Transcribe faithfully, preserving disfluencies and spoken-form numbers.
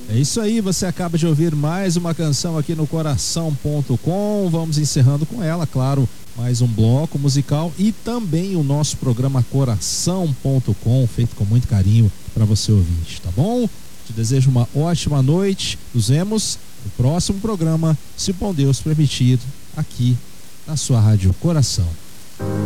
É isso aí, você acaba de ouvir mais uma canção aqui no coração ponto com. Vamos encerrando com ela, claro, mais um bloco musical e também o nosso programa coração ponto com, feito com muito carinho para você ouvinte, tá bom? Te desejo uma ótima noite. Nos vemos no próximo programa, se bom Deus permitir, aqui na sua Rádio Coração.